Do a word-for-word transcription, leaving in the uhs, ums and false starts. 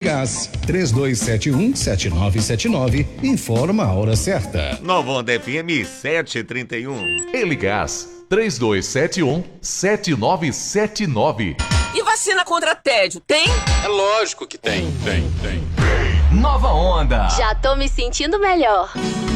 Eligás, três dois sete um, sete nove sete nove, informa a hora certa. Nova Onda F M sete e trinta e um. Eligás, três dois sete um, sete nove sete nove. E vacina contra tédio, tem? É lógico que tem, tem, tem. Nova Onda. Já tô me sentindo melhor.